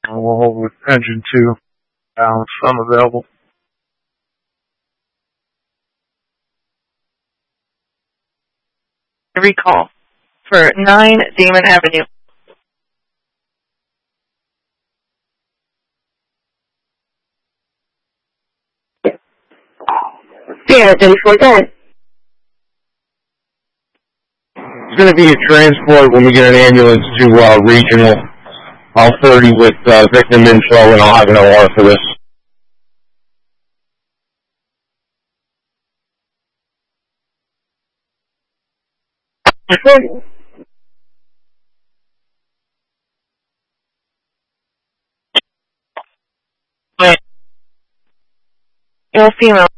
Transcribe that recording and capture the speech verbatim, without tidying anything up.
We'll hold with engine two. Balance unavailable. Recall for nine Damon Avenue. Yeah, thirty-four ten. It's going to be a transport when we get an ambulance to uh, regional. I'll thirty with uh, victim info, and I'll have an O R for this. Male female.